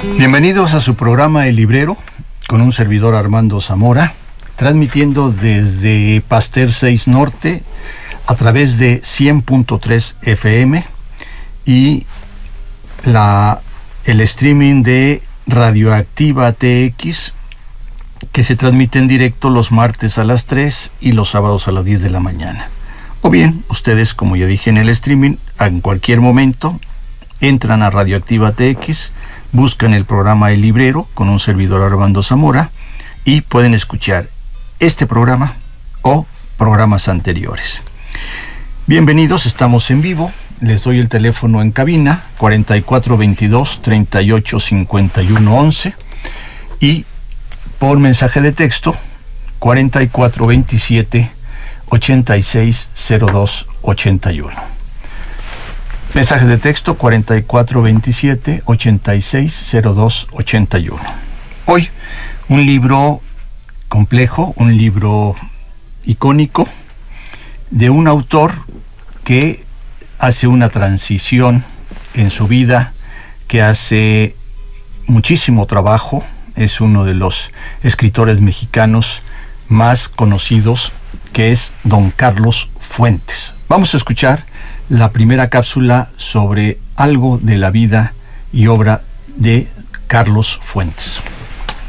Bienvenidos a su programa El Librero, con un servidor Armando Zamora, transmitiendo desde Pasteur 6 Norte a través de 100.3 FM y el streaming de Radioactiva TX, que se transmite en directo los martes a las 3 y los sábados a las 10 de la mañana. O bien, ustedes, como ya dije en el streaming, en cualquier momento entran a Radioactiva TX, buscan el programa El Librero con un servidor Armando Zamora y pueden escuchar este programa o programas anteriores. Bienvenidos, estamos en vivo. Les doy el teléfono en cabina 4422 38 51 11 y por mensaje de texto 4427 86 02 81. Mensajes de texto 4427 86 02 81. Hoy un libro complejo, un libro icónico de un autor que hace una transición en su vida, que hace muchísimo trabajo. Es uno de los escritores mexicanos más conocidos, que es don Carlos Fuentes. Vamos a escuchar la primera cápsula sobre algo de la vida y obra de Carlos Fuentes.